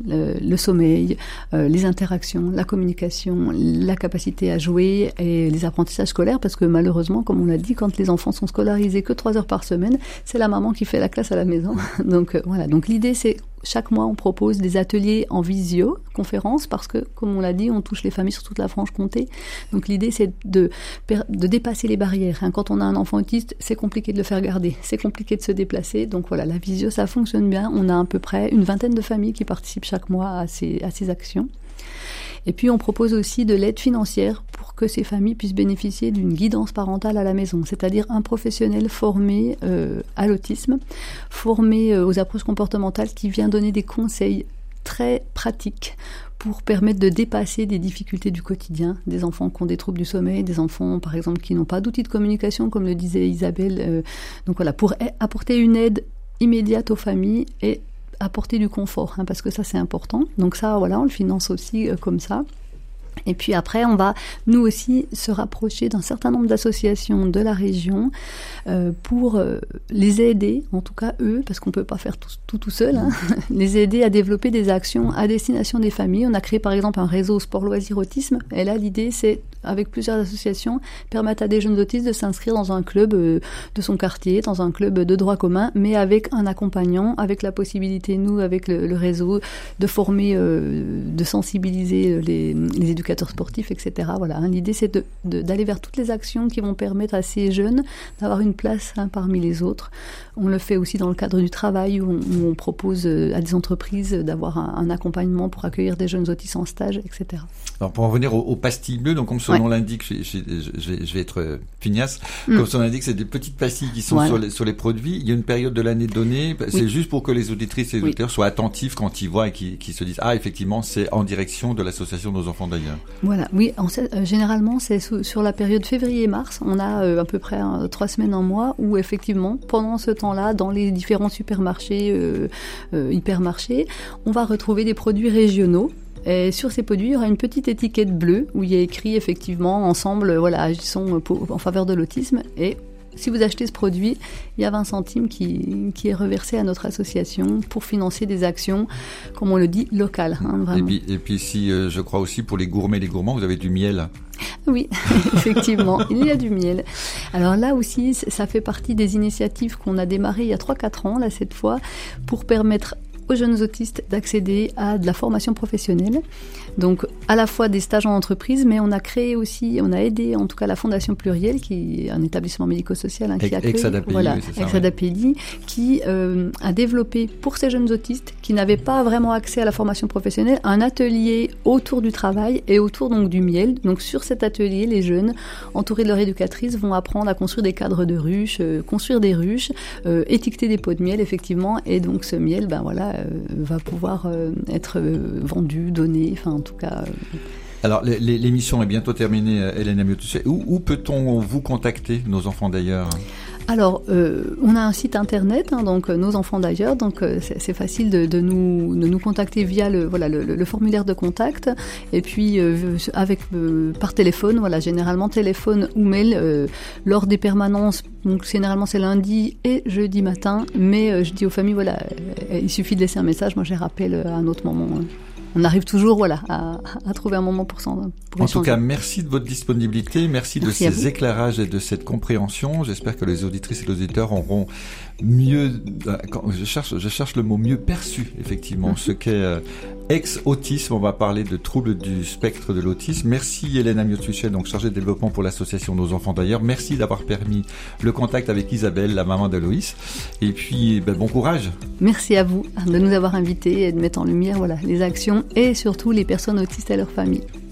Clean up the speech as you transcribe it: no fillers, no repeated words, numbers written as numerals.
le sommeil, les interactions, la communication, la capacité à jouer et les apprentissages scolaires, parce que malheureusement, comme on l'a dit, quand les enfants sont scolarisés que 3 heures par semaine, c'est la maman qui fait la classe à la maison. Donc voilà, donc l'idée c'est chaque mois, on propose des ateliers en visioconférence parce que, comme on l'a dit, on touche les familles sur toute la Franche-Comté. Donc l'idée, c'est de dépasser les barrières. Quand on a un enfant autiste, c'est compliqué de le faire garder, c'est compliqué de se déplacer. Donc voilà, la visio, ça fonctionne bien. On a à peu près une vingtaine de familles qui participent chaque mois à ces actions. Et puis, on propose aussi de l'aide financière pour que ces familles puissent bénéficier d'une guidance parentale à la maison, c'est-à-dire un professionnel formé à l'autisme, formé aux approches comportementales qui vient donner des conseils très pratiques pour permettre de dépasser des difficultés du quotidien, des enfants qui ont des troubles du sommeil, des enfants, par exemple, qui n'ont pas d'outils de communication, comme le disait Isabelle. Donc voilà, pour apporter une aide immédiate aux familles et apporter du confort, parce que ça c'est important. Donc ça, voilà, on le finance aussi comme ça. Et puis après, on va, nous aussi, se rapprocher d'un certain nombre d'associations de la région pour les aider, en tout cas eux, parce qu'on ne peut pas faire tout seul, les aider à développer des actions à destination des familles. On a créé par exemple un réseau sport-loisirs autisme, et là l'idée c'est, avec plusieurs associations, permettre à des jeunes autistes de s'inscrire dans un club de son quartier, dans un club de droit commun, mais avec un accompagnant, avec la possibilité, nous, avec le réseau, de former, de sensibiliser les éducateurs sportifs, etc. Voilà, l'idée c'est d'aller vers toutes les actions qui vont permettre à ces jeunes d'avoir une place parmi les autres. On le fait aussi dans le cadre du travail où on propose à des entreprises d'avoir un accompagnement pour accueillir des jeunes autistes en stage, etc. Alors pour en venir aux pastilles bleues, donc comme son nom l'indique, je vais être pugnace, comme son nom l'indique, c'est des petites pastilles qui sont sur les produits. Il y a une période de l'année donnée, c'est juste pour que les auditrices et les auditeurs soient attentifs quand ils voient et qu'ils se disent « Ah, effectivement, c'est en direction de l'association Nos Enfants d'ailleurs ». Voilà, oui, généralement c'est sur la période février-mars, on a à peu près 3 semaines, un mois, où effectivement, pendant ce temps-là, dans les différents supermarchés, hypermarchés, on va retrouver des produits régionaux. Et sur ces produits, il y aura une petite étiquette bleue où il y a écrit effectivement ensemble, voilà, agissons en faveur de l'autisme. Et si vous achetez ce produit, il y a 20 centimes qui est reversé à notre association pour financer des actions, comme on le dit, locales. Vraiment. Et puis si, je crois aussi pour les gourmets et les gourmands, vous avez du miel. Oui, effectivement, il y a du miel. Alors là aussi, ça fait partie des initiatives qu'on a démarrées il y a 3-4 ans, là cette fois, pour permettre aux jeunes autistes d'accéder à de la formation professionnelle. Donc, à la fois des stages en entreprise, mais on a créé aussi, on a aidé en tout cas la Fondation Pluriel, qui est un établissement médico-social qui accueille, Ex-ADAPEDI, qui a développé pour ces jeunes autistes qui n'avaient pas vraiment accès à la formation professionnelle, un atelier autour du travail et autour donc du miel. Donc, sur cet atelier, les jeunes, entourés de leur éducatrice, vont apprendre à construire des cadres de ruches, construire des ruches, étiqueter des pots de miel, effectivement, et donc ce miel, ben voilà, va pouvoir être vendu, donné, enfin en tout cas... Alors l'émission est bientôt terminée, Hélène Amiot-Tuchet. Où peut-on vous contacter, Nos Enfants d'ailleurs ? Alors, on a un site internet, donc Nos Enfants d'ailleurs, donc c'est facile de nous contacter via le formulaire de contact, et puis par téléphone, voilà, généralement téléphone ou mail lors des permanences. Donc généralement c'est lundi et jeudi matin, mais je dis aux familles, voilà, il suffit de laisser un message, moi je les rappelle à un autre moment. On arrive toujours à trouver un moment pour échanger. En tout cas, merci de votre disponibilité, merci de ces éclairages et de cette compréhension. J'espère que les auditrices et les auditeurs auront mieux, je cherche le mot, mieux perçu, effectivement, ce qu'est ex-autisme. On va parler de troubles du spectre de l'autisme. Merci Hélène Amiot-Tuchet, donc chargée de développement pour l'association Nos Enfants d'ailleurs. Merci d'avoir permis le contact avec Isabelle, la maman d'Aloïs. Et puis, bon courage. Merci à vous de nous avoir invités et de mettre en lumière, les actions et surtout les personnes autistes et leurs familles.